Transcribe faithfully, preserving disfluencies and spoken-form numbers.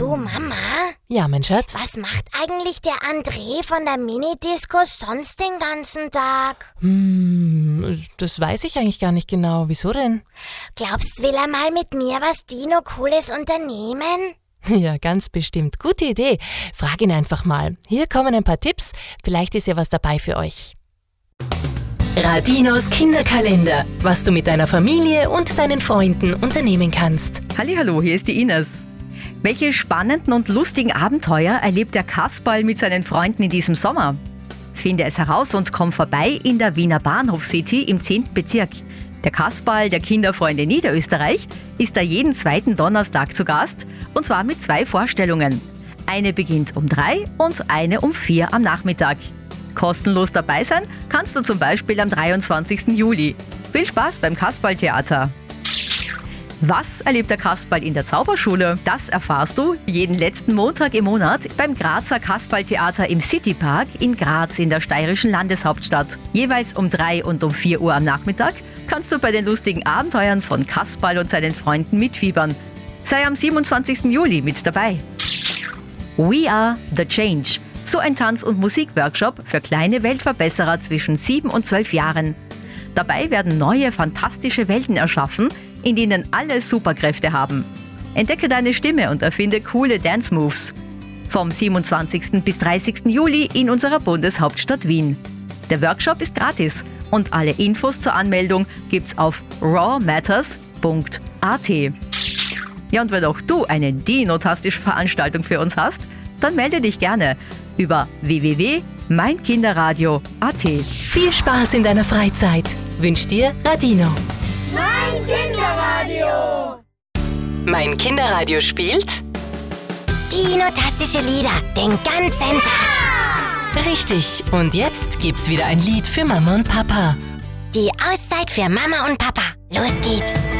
Du Mama? Ja, mein Schatz? Was macht eigentlich der André von der Minidisco sonst den ganzen Tag? Hm, das weiß ich eigentlich gar nicht genau. Wieso denn? Glaubst, will er mal mit mir was Dino Cooles unternehmen? Ja, ganz bestimmt. Gute Idee. Frag ihn einfach mal. Hier kommen ein paar Tipps. Vielleicht ist ja was dabei für euch. Radinos Kinderkalender. Was du mit deiner Familie und deinen Freunden unternehmen kannst. Hallihallo, hier ist die Ines. Welche spannenden und lustigen Abenteuer erlebt der Kasperl mit seinen Freunden in diesem Sommer? Finde es heraus und komm vorbei in der Wiener Bahnhof City im zehnten Bezirk. Der Kasperl der Kinderfreunde Niederösterreich ist da jeden zweiten Donnerstag zu Gast, und zwar mit zwei Vorstellungen. Eine beginnt um drei und eine um vier am Nachmittag. Kostenlos dabei sein kannst du zum Beispiel am dreiundzwanzigsten Juli. Viel Spaß beim Kasperltheater! Was erlebt der Kasperl in der Zauberschule? Das erfahrst du jeden letzten Montag im Monat beim Grazer Kasperltheater im Citypark in Graz in der steirischen Landeshauptstadt. Jeweils um drei und um vier Uhr am Nachmittag kannst du bei den lustigen Abenteuern von Kasperl und seinen Freunden mitfiebern. Sei am siebenundzwanzigsten Juli mit dabei. We Are The Change. So ein Tanz- und Musikworkshop für kleine Weltverbesserer zwischen sieben und zwölf Jahren. Dabei werden neue, fantastische Welten erschaffen, in denen alle Superkräfte haben. Entdecke deine Stimme und erfinde coole Dance-Moves. Vom siebenundzwanzigsten bis dreißigsten Juli in unserer Bundeshauptstadt Wien. Der Workshop ist gratis und alle Infos zur Anmeldung gibt's auf raw matters punkt a t. Ja, und wenn auch du eine dinotastische Veranstaltung für uns hast, dann melde dich gerne über w w w punkt mein kinderradio punkt a t. Viel Spaß in deiner Freizeit. Wünscht dir Radino. Mein Kinderradio. Mein Kinderradio spielt Dinotastische Lieder den ganzen Tag. richtig. Und jetzt gibt's wieder ein Lied für Mama und Papa. Die Auszeit für Mama und Papa. Los geht's.